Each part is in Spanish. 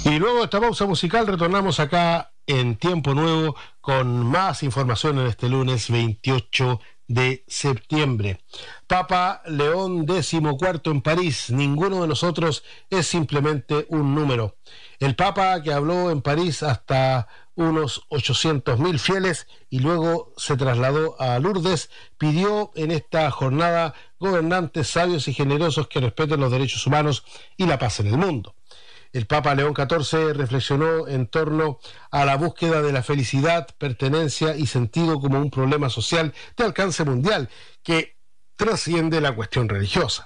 Y luego de esta pausa musical retornamos acá en Tiempo Nuevo con más información en este lunes 28 de septiembre. Papa León XIV en París. Ninguno de nosotros es simplemente un número. El Papa, que habló en París hasta unos 800.000 fieles y luego se trasladó a Lourdes, pidió en esta jornada gobernantes sabios y generosos que respeten los derechos humanos y la paz en el mundo. El Papa León XIV reflexionó en torno a la búsqueda de la felicidad, pertenencia y sentido como un problema social de alcance mundial que trasciende la cuestión religiosa.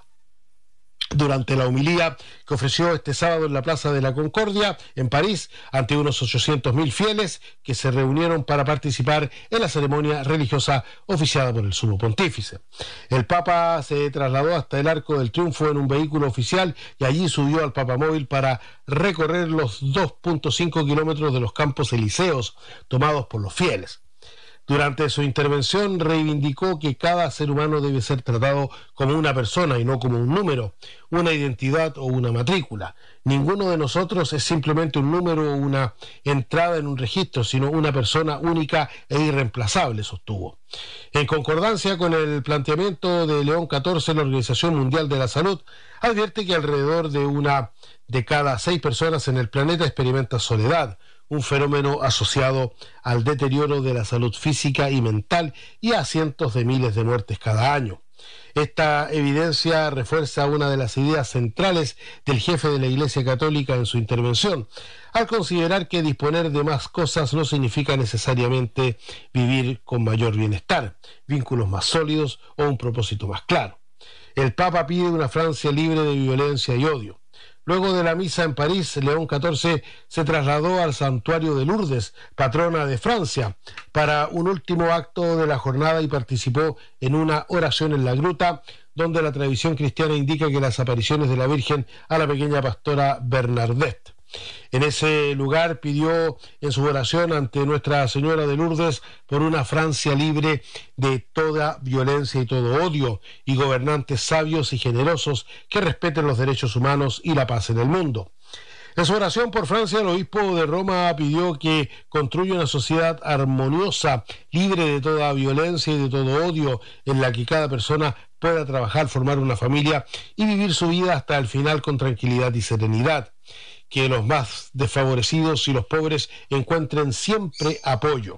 Durante la homilía que ofreció este sábado en la Plaza de la Concordia, en París, ante unos 800.000 fieles que se reunieron para participar en la ceremonia religiosa oficiada por el Sumo Pontífice. El Papa se trasladó hasta el Arco del Triunfo en un vehículo oficial y allí subió al Papamóvil para recorrer los 2.5 kilómetros de los Campos Elíseos tomados por los fieles. Durante su intervención reivindicó que cada ser humano debe ser tratado como una persona y no como un número, una identidad o una matrícula. Ninguno de nosotros es simplemente un número o una entrada en un registro, sino una persona única e irreemplazable, sostuvo. En concordancia con el planteamiento de León XIV, la Organización Mundial de la Salud advierte que alrededor de una de cada 6 personas en el planeta experimenta soledad, un fenómeno asociado al deterioro de la salud física y mental y a cientos de miles de muertes cada año. Esta evidencia refuerza una de las ideas centrales del jefe de la Iglesia Católica en su intervención, al considerar que disponer de más cosas no significa necesariamente vivir con mayor bienestar, vínculos más sólidos o un propósito más claro. El Papa pide una Francia libre de violencia y odio. Luego de la misa en París, León XIV se trasladó al santuario de Lourdes, patrona de Francia, para un último acto de la jornada y participó en una oración en la gruta, donde la tradición cristiana indica que las apariciones de la Virgen a la pequeña pastora Bernadette. En ese lugar pidió en su oración ante Nuestra Señora de Lourdes por una Francia libre de toda violencia y todo odio, y gobernantes sabios y generosos que respeten los derechos humanos y la paz en el mundo. En su oración por Francia, el obispo de Roma pidió que construya una sociedad armoniosa, libre de toda violencia y de todo odio, en la que cada persona pueda trabajar, formar una familia y vivir su vida hasta el final con tranquilidad y serenidad. Que los más desfavorecidos y los pobres encuentren siempre apoyo.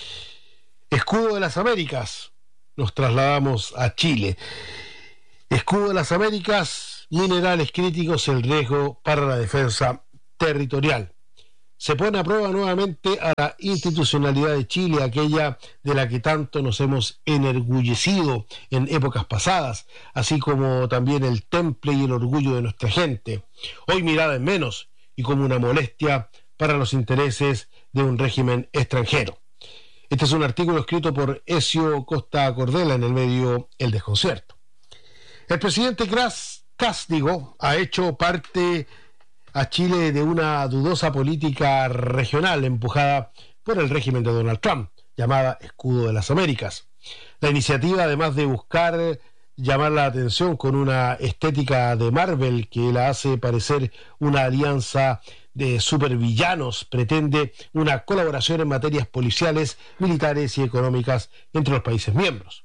Escudo de las Américas. Nos trasladamos a Chile. Escudo de las Américas, minerales críticos, el riesgo para la defensa territorial. Se pone a prueba nuevamente a la institucionalidad de Chile, aquella de la que tanto nos hemos enorgullecido en épocas pasadas, así como también el temple y el orgullo de nuestra gente. Hoy mirada en menos y como una molestia para los intereses de un régimen extranjero. Este es un artículo escrito por Ezio Costa Cordela en el medio El Desconcierto. El presidente Kast ha hecho parte a Chile de una dudosa política regional empujada por el régimen de Donald Trump, llamada Escudo de las Américas. La iniciativa, además de buscar llamar la atención con una estética de Marvel que la hace parecer una alianza de supervillanos, pretende una colaboración en materias policiales, militares y económicas entre los países miembros.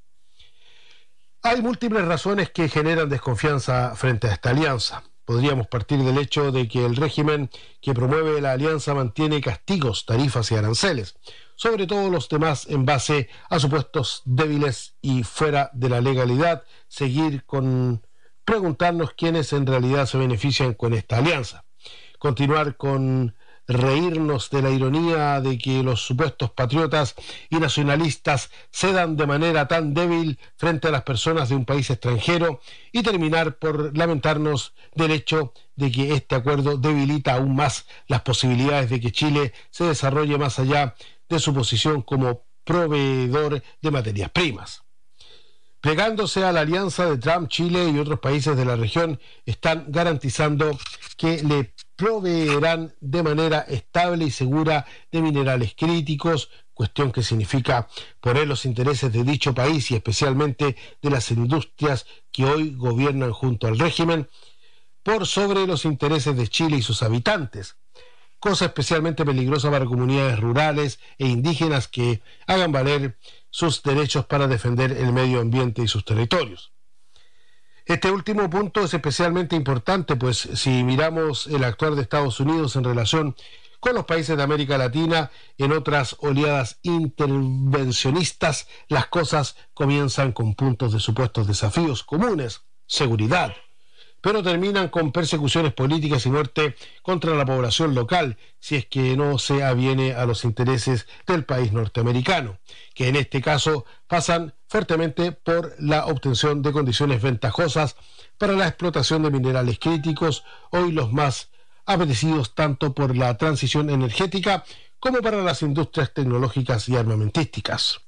Hay múltiples razones que generan desconfianza frente a esta alianza. Podríamos partir del hecho de que el régimen que promueve la alianza mantiene castigos, tarifas y aranceles, sobre todo los demás en base a supuestos débiles y fuera de la legalidad, seguir con preguntarnos quiénes en realidad se benefician con esta alianza. Continuar con reírnos de la ironía de que los supuestos patriotas y nacionalistas cedan de manera tan débil frente a las personas de un país extranjero y terminar por lamentarnos del hecho de que este acuerdo debilita aún más las posibilidades de que Chile se desarrolle más allá de su posición como proveedor de materias primas. Plegándose a la alianza de Trump, Chile y otros países de la región están garantizando que le proveerán de manera estable y segura de minerales críticos, cuestión que significa poner los intereses de dicho país y especialmente de las industrias que hoy gobiernan junto al régimen por sobre los intereses de Chile y sus habitantes. cosa especialmente peligrosa para comunidades rurales e indígenas que hagan valer sus derechos para defender el medio ambiente y sus territorios. Este último punto es especialmente importante, pues si miramos el actuar de Estados Unidos en relación con los países de América Latina en otras oleadas intervencionistas, las cosas comienzan con puntos de supuestos desafíos comunes, seguridad, pero terminan con persecuciones políticas y muerte contra la población local, si es que no se aviene a los intereses del país norteamericano, que en este caso pasan fuertemente por la obtención de condiciones ventajosas para la explotación de minerales críticos, hoy los más apetecidos tanto por la transición energética como para las industrias tecnológicas y armamentísticas.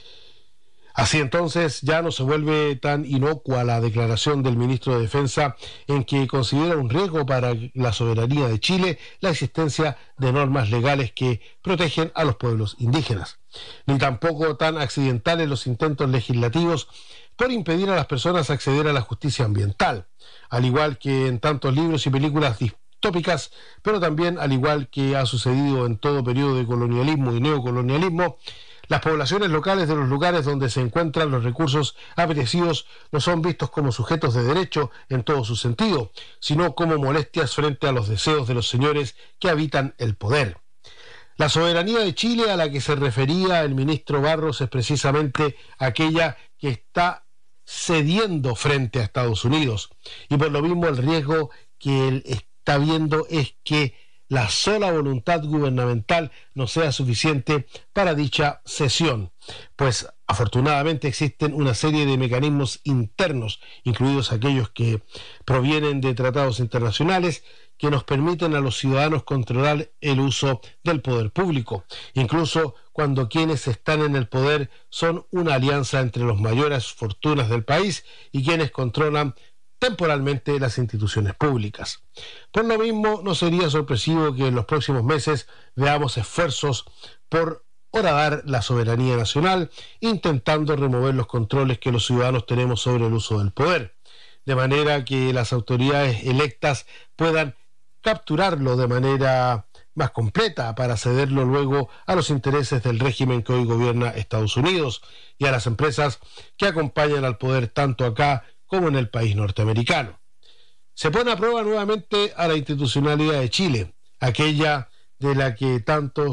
Así entonces ya no se vuelve tan inocua la declaración del ministro de Defensa en que considera un riesgo para la soberanía de Chile la existencia de normas legales que protegen a los pueblos indígenas, ni tampoco tan accidentales los intentos legislativos por impedir a las personas acceder a la justicia ambiental, al igual que en tantos libros y películas distópicas, pero también al igual que ha sucedido en todo periodo de colonialismo y neocolonialismo. Las poblaciones locales de los lugares donde se encuentran los recursos apetecidos no son vistos como sujetos de derecho en todo su sentido, sino como molestias frente a los deseos de los señores que habitan el poder. La soberanía de Chile a la que se refería el ministro Barros es precisamente aquella que está cediendo frente a Estados Unidos, y por lo mismo el riesgo que él está viendo es que la sola voluntad gubernamental no sea suficiente para dicha cesión, pues afortunadamente existen una serie de mecanismos internos, incluidos aquellos que provienen de tratados internacionales, que nos permiten a los ciudadanos controlar el uso del poder público, incluso cuando quienes están en el poder son una alianza entre las mayores fortunas del país y quienes controlan temporalmente las instituciones públicas. Por lo mismo, no sería sorpresivo que en los próximos meses veamos esfuerzos por horadar la soberanía nacional, intentando remover los controles que los ciudadanos tenemos sobre el uso del poder, de manera que las autoridades electas puedan capturarlo de manera más completa para cederlo luego a los intereses del régimen que hoy gobierna Estados Unidos y a las empresas que acompañan al poder tanto acá como en el país norteamericano. Se pone a prueba nuevamente a la institucionalidad de Chile, aquella de la que tanto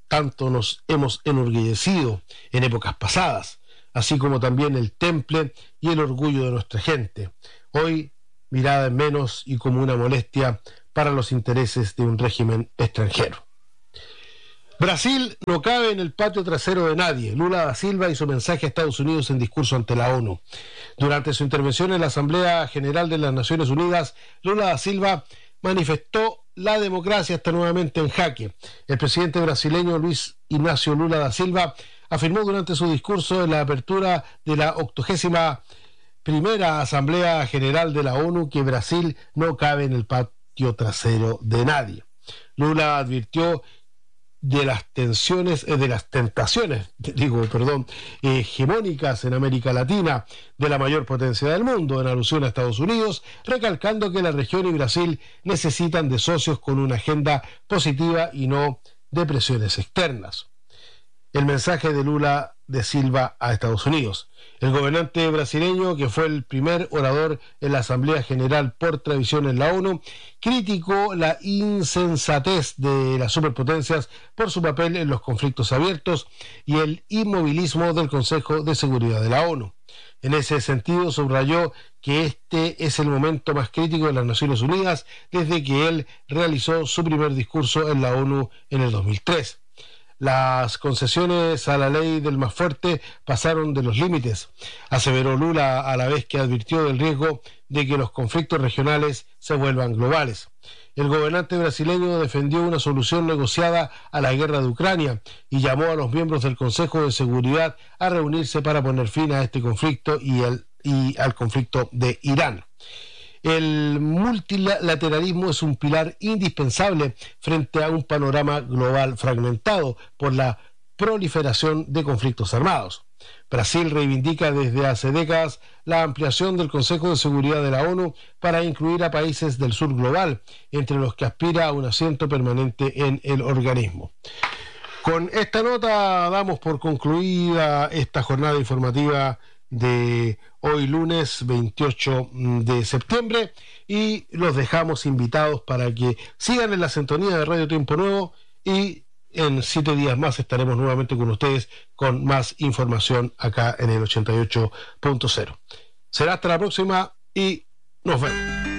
nos hemos enorgullecido en épocas pasadas, así como también el temple y el orgullo de nuestra gente, hoy mirada en menos y como una molestia para los intereses de un régimen extranjero. Brasil no cabe en el patio trasero de nadie. Lula da Silva hizo mensaje a Estados Unidos en discurso ante la ONU. Durante su intervención en la Asamblea General de las Naciones Unidas, Lula da Silva manifestó la democracia está nuevamente en jaque. El presidente brasileño Luis Ignacio Lula da Silva afirmó durante su discurso en la apertura de la 81ª Asamblea General de la ONU que Brasil no cabe en el patio trasero de nadie. Lula advirtió de las tentaciones hegemónicas en América Latina de la mayor potencia del mundo, en alusión a Estados Unidos, recalcando que la región y Brasil necesitan de socios con una agenda positiva y no de presiones externas. El mensaje de Lula da Silva a Estados Unidos. El gobernante brasileño, que fue el primer orador en la Asamblea General por tradición en la ONU, criticó la insensatez de las superpotencias por su papel en los conflictos abiertos y el inmovilismo del Consejo de Seguridad de la ONU. En ese sentido, subrayó que este es el momento más crítico de las Naciones Unidas desde que él realizó su primer discurso en la ONU en el 2003. Las concesiones a la ley del más fuerte pasaron de los límites, aseveró Lula, a la vez que advirtió del riesgo de que los conflictos regionales se vuelvan globales. El gobernante brasileño defendió una solución negociada a la guerra de Ucrania y llamó a los miembros del Consejo de Seguridad a reunirse para poner fin a este conflicto y al conflicto de Irán. El multilateralismo es un pilar indispensable frente a un panorama global fragmentado por la proliferación de conflictos armados. Brasil reivindica desde hace décadas la ampliación del Consejo de Seguridad de la ONU para incluir a países del sur global, entre los que aspira a un asiento permanente en el organismo. Con esta nota damos por concluida esta jornada informativa de hoy lunes 28 de septiembre y los dejamos invitados para que sigan en la sintonía de Radio Tiempo Nuevo y en 7 días más estaremos nuevamente con ustedes con más información acá en el 88.0. Será hasta la próxima y nos vemos.